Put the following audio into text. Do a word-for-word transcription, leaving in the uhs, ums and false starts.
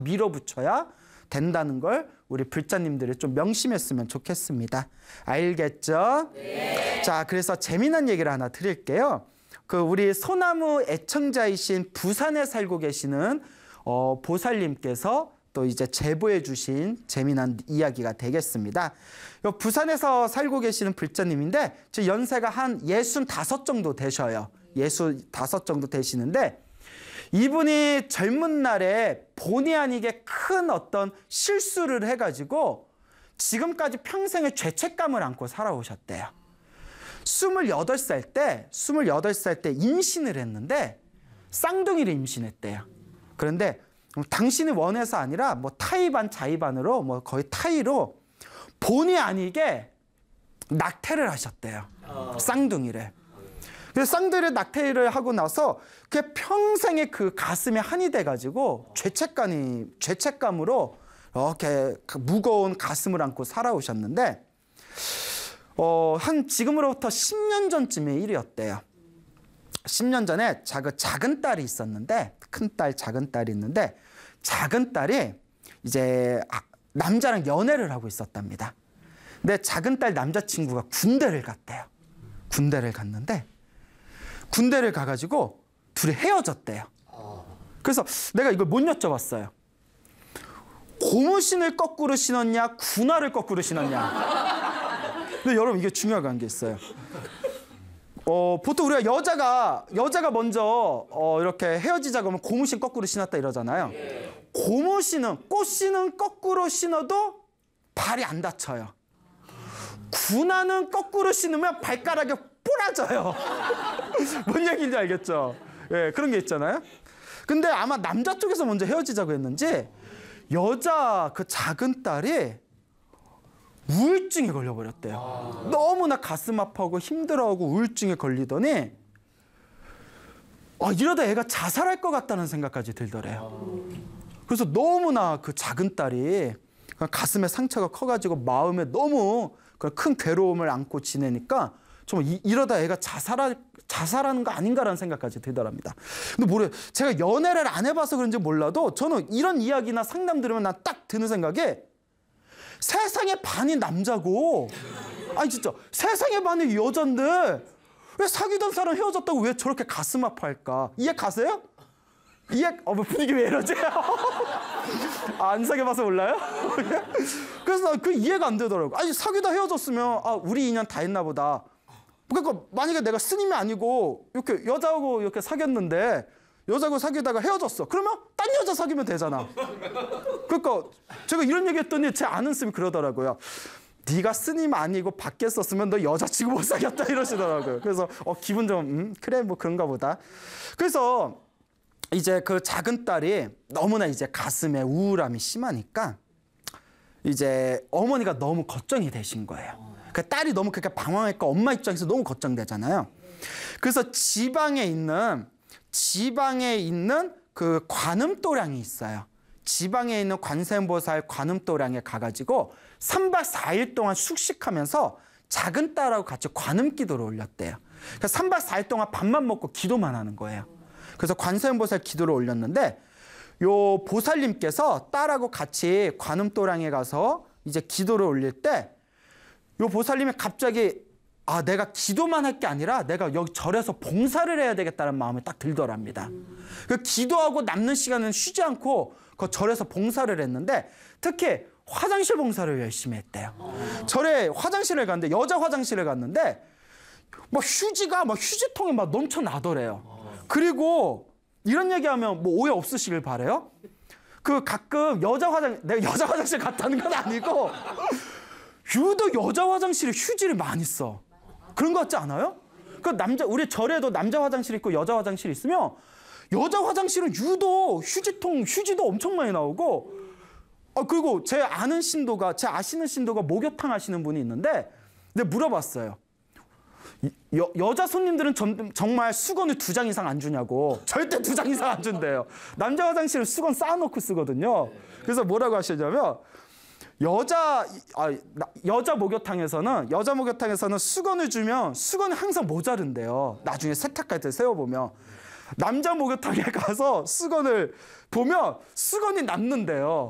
밀어붙여야 된다는 걸 우리 불자님들이 좀 명심했으면 좋겠습니다. 알겠죠? 네. 자, 그래서 재미난 얘기를 하나 드릴게요. 그 우리 소나무 애청자이신 부산에 살고 계시는 어, 보살님께서 또 이제 제보해 주신 재미난 이야기가 되겠습니다. 요 부산에서 살고 계시는 불자님인데 제 연세가 한 예순다섯 정도 되셔요. 예순다섯 정도 되시는데 이분이 젊은 날에 본의 아니게 큰 어떤 실수를 해가지고 지금까지 평생의 죄책감을 안고 살아오셨대요. 스물여덟 살 때, 스물여덟 살 때 임신을 했는데 쌍둥이를 임신했대요. 그런데 당신이 원해서 아니라 뭐 타이반 자이반으로 뭐 거의 타이로 본의 아니게 낙태를 하셨대요. 어. 쌍둥이를. 그래서 쌍둥이를 낙태를 하고 나서 그 평생의 그 가슴에 한이 돼가지고 죄책감이 죄책감으로 이렇게 무거운 가슴을 안고 살아오셨는데 어, 한 지금으로부터 십 년 전쯤의 일이었대요. 십 년 전에 작은, 작은 딸이 있었는데 큰 딸, 작은 딸이 있는데 작은 딸이 이제 남자랑 연애를 하고 있었답니다. 근데 작은 딸 남자친구가 군대를 갔대요. 군대를 갔는데 군대를 가가지고 둘이 헤어졌대요. 그래서 내가 이걸 못 여쭤봤어요. 고무신을 거꾸로 신었냐, 군화를 거꾸로 신었냐. 근데 여러분 이게 중요한 게 있어요. 어, 보통 우리가 여자가 여자가 먼저 어, 이렇게 헤어지자고 하면 고무신 거꾸로 신었다 이러잖아요. 고무신은 꽃신은 거꾸로 신어도 발이 안 다쳐요. 군화는 거꾸로 신으면 발가락이 부러져요. 뭔 얘기인지 알겠죠? 예, 그런 게 있잖아요. 근데 아마 남자 쪽에서 먼저 헤어지자고 했는지 여자 그 작은 딸이 우울증에 걸려버렸대요. 아... 너무나 가슴 아파하고 힘들어하고 우울증에 걸리더니 아, 이러다 애가 자살할 것 같다는 생각까지 들더래요. 그래서 너무나 그 작은 딸이 가슴에 상처가 커가지고 마음에 너무 큰 괴로움을 안고 지내니까 정말 이, 이러다 애가 자살할, 자살하는 거 아닌가라는 생각까지 들더랍니다. 근데 뭐래, 제가 연애를 안 해봐서 그런지 몰라도 저는 이런 이야기나 상담 들으면 난 딱 드는 생각이 세상의 반이 남자고, 아니 진짜 세상의 반이 여잔데 왜 사귀던 사람 헤어졌다고 왜 저렇게 가슴 아파할까? 이해 가세요? 이해? 어, 뭐 분위기 왜 이러지? 아, 안 사귀어봐서 몰라요? 그래서 그 이해가 안 되더라고. 아니 사귀다 헤어졌으면 아 우리 인연 다 했나 보다. 그러니까 만약에 내가 스님이 아니고 이렇게 여자하고 이렇게 사귀었는데 여자하고 사귀다가 헤어졌어. 그러면 딴 여자 사귀면 되잖아. 그러니까 제가 이런 얘기했더니 제 아는 스님이 그러더라고요. 네가 스님 아니고 밖에 썼으면 너 여자치고 못 사귀었다 이러시더라고요. 그래서 어, 기분 좀 음, 그래 뭐 그런가 보다. 그래서 이제 그 작은 딸이 너무나 이제 가슴에 우울함이 심하니까 이제 어머니가 너무 걱정이 되신 거예요. 그 딸이 너무 그렇게 방황했고 엄마 입장에서 너무 걱정되잖아요. 그래서 지방에 있는 지방에 있는 그 관음도량이 있어요. 지방에 있는 관세음보살 관음도량에 가가지고 삼 박 사 일 동안 숙식하면서 작은 딸하고 같이 관음기도를 올렸대요. 그래서 삼 박 사 일 동안 밥만 먹고 기도만 하는 거예요. 그래서 관세음보살 기도를 올렸는데 요 보살님께서 딸하고 같이 관음도량에 가서 이제 기도를 올릴 때 요 보살님이 갑자기 아 내가 기도만 할 게 아니라 내가 여기 절에서 봉사를 해야 되겠다는 마음이 딱 들더랍니다. 그 기도하고 남는 시간은 쉬지 않고 그 절에서 봉사를 했는데 특히 화장실 봉사를 열심히 했대요. 절에 화장실을 갔는데 여자 화장실을 갔는데 막 휴지가 막 휴지통에 막 넘쳐나더래요. 그리고 이런 얘기하면 뭐 오해 없으시길 바래요. 그 가끔 여자 화장 내가 여자 화장실 갔다는 건 아니고 유독 여자 화장실에 휴지를 많이 써. 그런 거 같지 않아요? 그 남자 우리 절에도 남자 화장실 있고 여자 화장실 있으면 여자 화장실은 유독 휴지통 휴지도 엄청 많이 나오고 아 그리고 제 아는 신도가 제 아시는 신도가 목욕탕 하시는 분이 있는데 내가 물어봤어요. 여, 여자 손님들은 전, 정말 수건을 두 장 이상 안 주냐고. 절대 두 장 이상 안 준대요. 남자 화장실은 수건 쌓아놓고 쓰거든요. 그래서 뭐라고 하시냐면 여자 아, 여자 목욕탕에서는 여자 목욕탕에서는 수건을 주면 수건이 항상 모자른대요. 나중에 세탁할 때 세워보면 남자 목욕탕에 가서 수건을 보면 수건이 남는데요.